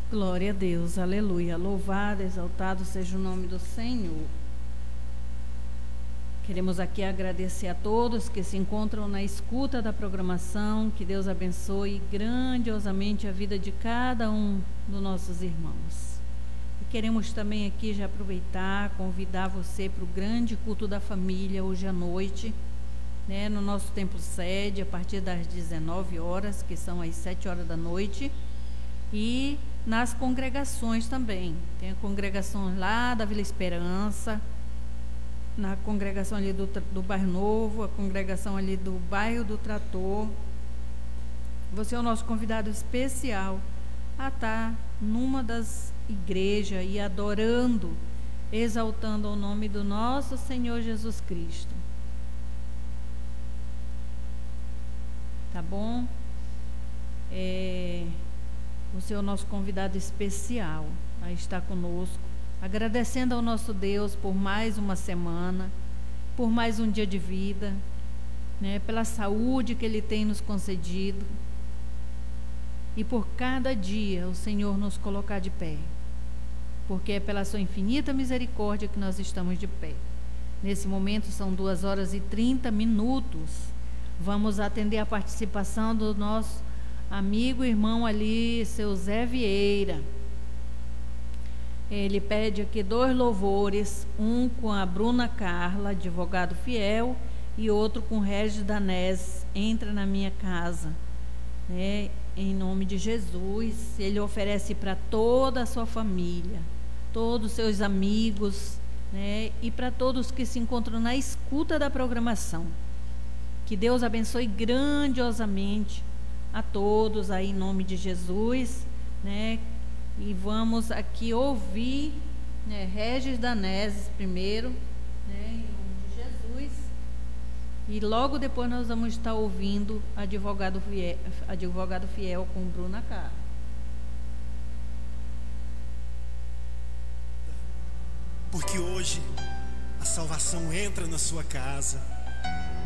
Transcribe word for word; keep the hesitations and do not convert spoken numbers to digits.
Glória a Deus, aleluia. Louvado, exaltado seja o nome do Senhor. Queremos aqui agradecer a todos que se encontram na escuta da programação. Que Deus abençoe grandiosamente a vida de cada um dos nossos irmãos. E queremos também aqui já aproveitar, convidar você para o grande culto da família hoje à noite, né, no nosso templo sede, a partir das dezenove horas, que são as sete horas da noite, e nas congregações também. Tem a congregação lá da Vila Esperança, na congregação ali do, do Bairro Novo, a congregação ali do Bairro do Trator. Você é o nosso convidado especial a estar numa das igrejas e adorando, exaltando o nome do nosso Senhor Jesus Cristo. Tá bom? É, você é o nosso convidado especial a estar conosco, agradecendo ao nosso Deus por mais uma semana, por mais um dia de vida, né, pela saúde que Ele tem nos concedido e por cada dia o Senhor nos colocar de pé, porque é pela sua infinita misericórdia que nós estamos de pé. Nesse momento são duas horas e trinta minutos. Vamos atender a participação do nosso amigo e irmão ali, seu Zé Vieira. Ele pede aqui dois louvores, um com a Bruna Carla, advogado fiel, e outro com Regis Danés, entra na minha casa, né, em nome de Jesus. Ele oferece para toda a sua família, todos os seus amigos, né, e para todos que se encontram na escuta da programação. Que Deus abençoe grandiosamente a todos aí em nome de Jesus, né? E vamos aqui ouvir, né, Regis Danés primeiro, né, em nome de Jesus. E logo depois nós vamos estar ouvindo advogado fiel, advogado fiel com Bruna Carla. Porque hoje a salvação entra na sua casa.